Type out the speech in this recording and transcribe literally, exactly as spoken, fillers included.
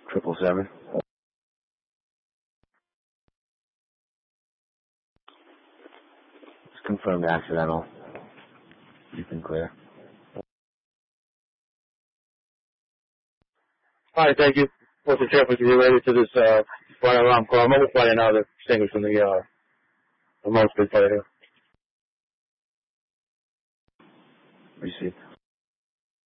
Triple seven. It's confirmed accidental. You can clear. All right, thank you. What's the traffic related to this uh, fire alarm call? I'm over fire now. The extinguished from the uh, the most big fire here. Received.